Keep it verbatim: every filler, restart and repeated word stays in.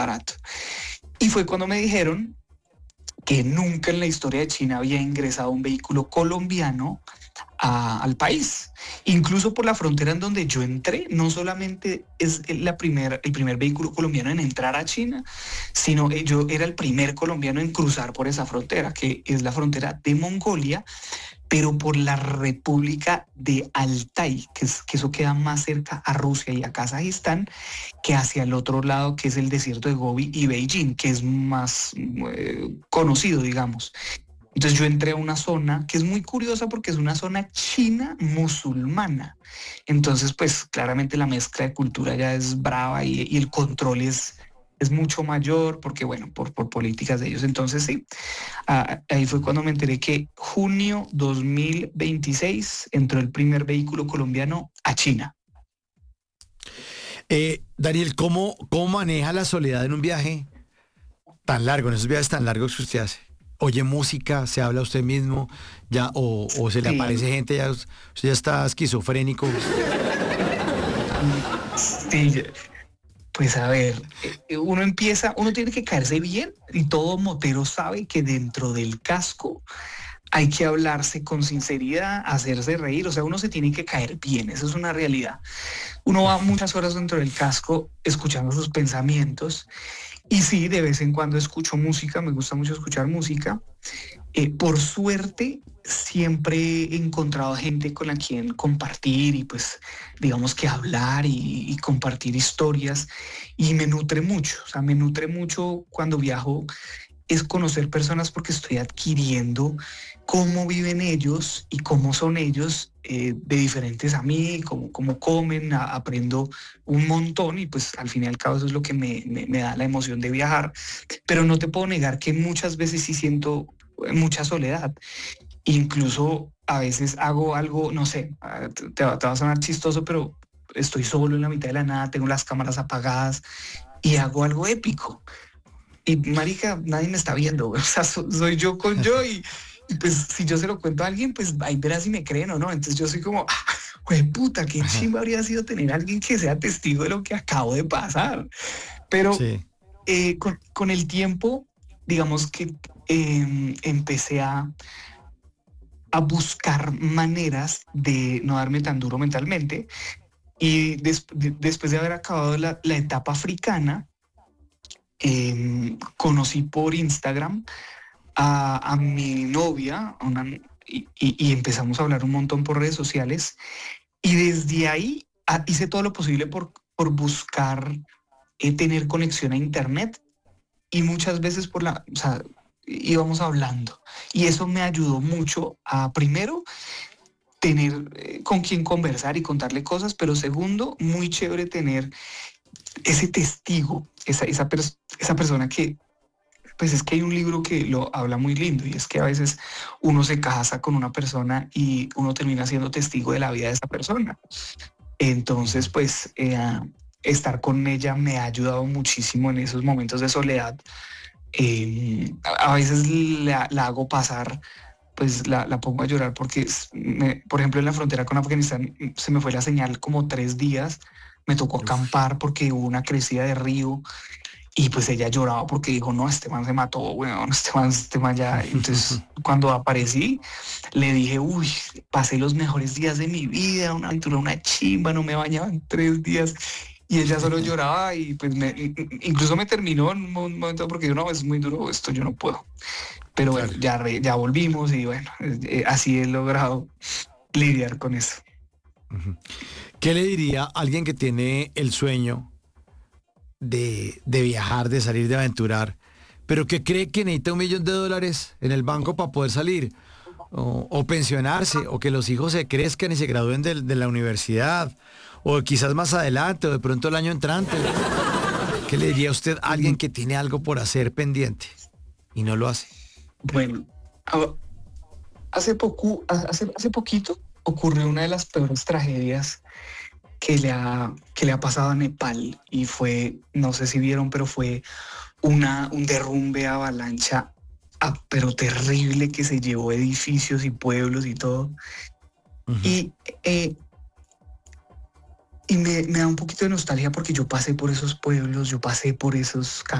barato. Y fue cuando me dijeron que nunca en la historia de China había ingresado un vehículo colombiano a, al país. Incluso por la frontera en donde yo entré, no solamente es la primer, el primer vehículo colombiano en entrar a China, sino yo era el primer colombiano en cruzar por esa frontera, que es la frontera de Mongolia, pero por la República de Altai, que, es, que eso queda más cerca a Rusia y a Kazajistán, que hacia el otro lado, que es el desierto de Gobi y Beijing, que es más eh, conocido, digamos. Entonces yo entré a una zona que es muy curiosa porque es una zona china musulmana. Entonces, pues claramente la mezcla de cultura ya es brava y, y el control es, es mucho mayor porque, bueno, por, por políticas de ellos. Entonces, sí, ah, ahí fue cuando me enteré que junio dos mil veintiséis entró el primer vehículo colombiano a China. Eh, Daniel, ¿cómo, ¿cómo maneja la soledad en un viaje tan largo, en esos viajes tan largos que usted hace? ¿Oye música, se habla usted mismo, ya, o, o se le Sí, aparece gente, ya, usted ya está esquizofrénico? sí, pues a ver, eh, uno empieza, uno tiene que caerse bien y todo motero sabe que dentro del casco hay que hablarse con sinceridad, hacerse reír, o sea, uno se tiene que caer bien, eso es una realidad. Uno va muchas horas dentro del casco escuchando sus pensamientos y sí, de vez en cuando escucho música, me gusta mucho escuchar música. Eh, por suerte, siempre he encontrado gente con la quien compartir y pues digamos que hablar y, y compartir historias y me nutre mucho, o sea, me nutre mucho cuando viajo es conocer personas porque estoy adquiriendo cómo viven ellos y cómo son ellos eh, de diferentes a mí, cómo, cómo comen, a, aprendo un montón y pues al fin y al cabo eso es lo que me, me, me da la emoción de viajar. Pero no te puedo negar que muchas veces sí siento mucha soledad. Incluso a veces hago algo, no sé, te, te va a sonar chistoso, pero estoy solo en la mitad de la nada, tengo las cámaras apagadas y hago algo épico. Y marica, nadie me está viendo, o sea, so, soy yo con yo y, y, pues si yo se lo cuento a alguien, pues ahí verás si me creen o no. Entonces yo soy como, ah, güey, puta, qué chimba habría sido tener a alguien que sea testigo de lo que acabo de pasar. Pero Sí. eh, con, con el tiempo, digamos que eh, empecé a, a buscar maneras de no darme tan duro mentalmente. Y des, de, después de haber acabado la, la etapa africana, eh, conocí por Instagram a, a mi novia una, y, y, y empezamos a hablar un montón por redes sociales y desde ahí a, hice todo lo posible por, por buscar eh, tener conexión a internet y muchas veces por la, o sea, íbamos hablando y eso me ayudó mucho a primero tener eh, con quien conversar y contarle cosas, pero segundo, muy chévere tener ese testigo, esa, esa, pers esa persona que pues es que hay un libro que lo habla muy lindo y es que a veces uno se casa con una persona y uno termina siendo testigo de la vida de esa persona. Entonces, pues eh, estar con ella me ha ayudado muchísimo en esos momentos de soledad. Eh, a, a veces la, la hago pasar, pues la, la pongo a llorar porque, me, por ejemplo, en la frontera con Afganistán se me fue la señal como tres días, me tocó Uf. acampar porque hubo una crecida de río. Y pues ella lloraba porque dijo, no, este man se mató, weón, este man, este man ya. Entonces, cuando aparecí, le dije, uy, pasé los mejores días de mi vida, una aventura, una chimba, no me bañaba en tres días. Y ella solo lloraba y pues me, incluso me terminó en un momento porque yo, no, es muy duro esto, yo no puedo. Pero bueno, Claro. ya, re, ya volvimos y bueno, eh, así he logrado lidiar con eso. Ujú. ¿Qué le diría a alguien que tiene el sueño de, de viajar, de salir, de aventurar, pero que cree que necesita un millón de dólares en el banco para poder salir? O, o pensionarse, o que los hijos se crezcan y se gradúen de, de la universidad, o quizás más adelante, o de pronto el año entrante. ¿Qué le diría usted a alguien que tiene algo por hacer pendiente y no lo hace? Bueno, hace, poco, hace, hace poquito ocurrió una de las peores tragedias que le ha, que le ha pasado a Nepal y fue, no sé si vieron, pero fue una, un derrumbe avalancha, ah, pero terrible que se llevó edificios y pueblos y todo. Ujú. Y eh, y me, me da un poquito de nostalgia porque yo pasé por esos pueblos, yo pasé por esos